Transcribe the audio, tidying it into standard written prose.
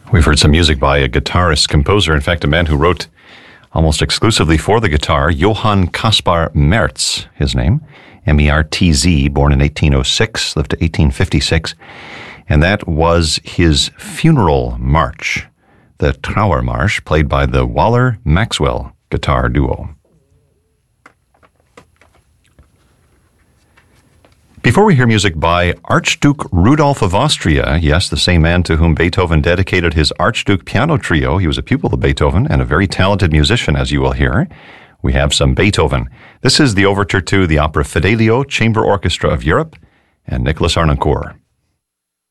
We've heard some music by a guitarist, composer, in fact, a man who wrote almost exclusively for the guitar, Johann Caspar Mertz, his name, M-E-R-T-Z, born in 1806, lived to 1856, and that was his funeral march, the Trauermarsch, played by the Waller-Maxwell guitar duo. Before we hear music by Archduke Rudolph of Austria, yes, the same man to whom Beethoven dedicated his Archduke piano trio, he was a pupil of Beethoven and a very talented musician, as you will hear, we have some Beethoven. This is the overture to the opera Fidelio, Chamber Orchestra of Europe, and Nicholas Harnoncourt.